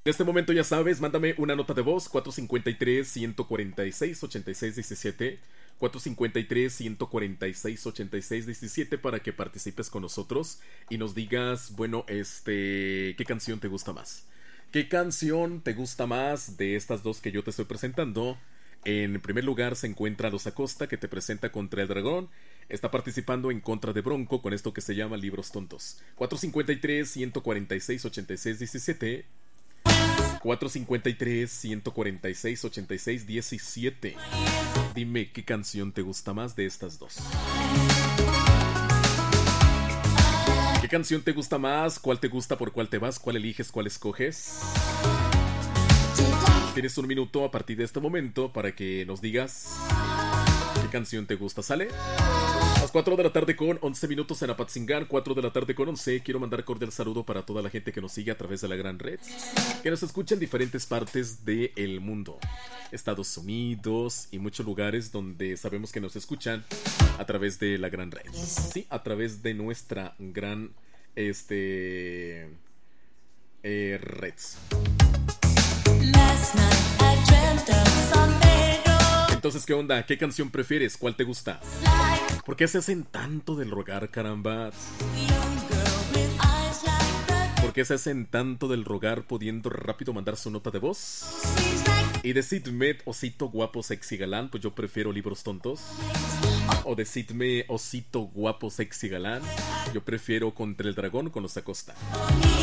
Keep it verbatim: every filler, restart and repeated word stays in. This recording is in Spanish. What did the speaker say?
En este momento ya sabes, mándame una nota de voz, cuatro cinco tres, uno cuatro seis, ocho seis uno siete, cuatro cinco tres, uno cuatro seis, ocho seis uno siete para que participes con nosotros y nos digas, bueno, este, ¿qué canción te gusta más? ¿Qué canción te gusta más de estas dos que yo te estoy presentando? En primer lugar se encuentra Los Acosta, que te presenta Contra el Dragón. Está participando en contra de Bronco con esto que se llama Libros Tontos. cuatro cinco tres, uno cuatro seis, ocho seis uno siete, cuatro cinco tres, uno cuatro seis, ocho seis uno siete. Dime qué canción te gusta más de estas dos. ¿Qué canción te gusta más? ¿Cuál te gusta? ¿Por cuál te vas? ¿Cuál eliges? ¿Cuál escoges? Tienes un minuto a partir de este momento para que nos digas qué canción te gusta. ¿Sale? A las cuatro de la tarde con once minutos en Apatzingán, cuatro de la tarde con once. Quiero mandar cordial saludo para toda la gente que nos sigue a través de la gran red, que nos escucha en diferentes partes del mundo, Estados Unidos y muchos lugares donde sabemos que nos escuchan a través de la gran red. Sí, a través de nuestra gran este eh, red. Entonces, ¿qué onda? ¿Qué canción prefieres? ¿Cuál te gusta? ¿Por qué se hacen tanto del rogar, caramba? ¿Por qué se hacen tanto del rogar pudiendo rápido mandar su nota de voz? Y decidme, osito guapo, sexy galán, pues yo prefiero Libros Tontos. O decidme, osito guapo, sexy galán, yo prefiero Contra el Dragón con Los Acosta.